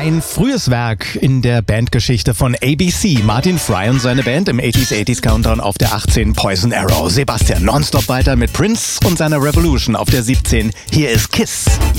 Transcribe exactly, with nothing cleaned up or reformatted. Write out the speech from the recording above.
Ein frühes Werk in der Bandgeschichte von A B C. Martin Fry und seine Band im achtziger achtziger Countdown auf der achtzehn Poison Arrow. Sebastian nonstop weiter mit Prince und seiner Revolution auf der siebzehn. Hier ist Kiss.